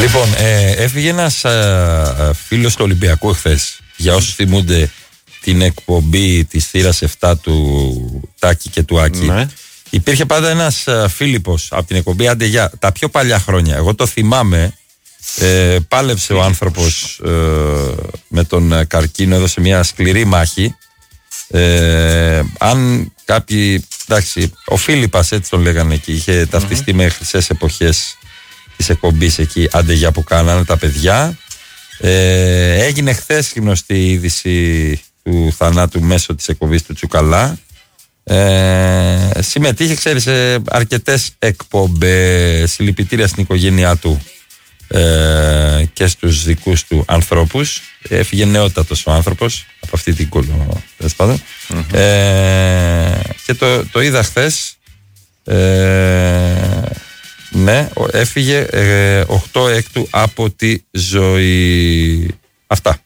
Λοιπόν, έφυγε ένας φίλος του Ολυμπιακού εχθές. Για όσους θυμούνται την εκπομπή της θύρας 7 του Τάκη και του Άκη. Ναι. Υπήρχε πάντα ένας Φίλιππος από την εκπομπή Άντε Γεια, τα πιο παλιά χρόνια. Εγώ το θυμάμαι. Πάλεψε ο άνθρωπος με τον καρκίνο, έδωσε μια σκληρή μάχη. Αν κάποιοι, εντάξει, ο Φίλιππας έτσι τον λέγανε εκεί, είχε ταυτιστεί με χρυσές εποχές της εκπομπής εκεί, Άντε Γεια, που κάνανε τα παιδιά. Έγινε χθες γνωστή η είδηση του θανάτου μέσω της εκπομπής του Τσουκαλά. Συμμετείχε, ξέρεις, σε αρκετές εκπομπές. Συλληπιτήρια στην οικογένειά του και στους δικούς του ανθρώπους. Έφυγε νεότατος ο άνθρωπος από αυτή την κόλλο, και το είδα χθες. Ναι, έφυγε 8 έκτου από τη ζωή. Αυτά.